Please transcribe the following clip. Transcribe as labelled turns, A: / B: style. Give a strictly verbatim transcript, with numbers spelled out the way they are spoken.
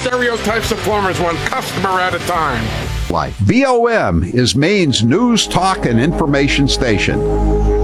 A: stereotypes of plumbers one customer at a time.
B: Life. V O M is Maine's news, talk, and information station.